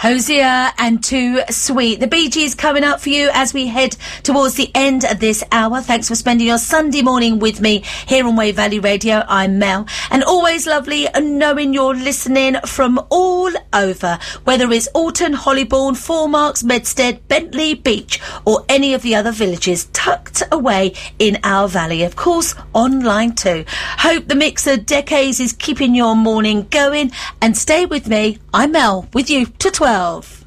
Hosier and Too Sweet. The Bee Gees coming up for you as we head towards the end of this hour. Thanks for spending your Sunday morning with me here on Wave Valley Radio. I'm Mel, and always lovely knowing you're listening from all over, whether it's Alton, Hollybourne, Four Marks, Medstead, Bentley Beach, or any of the other villages tucked away in our valley. Of course, online too. Hope the mix of decades is keeping your morning going, and stay with me. I'm Mel, with you to 12.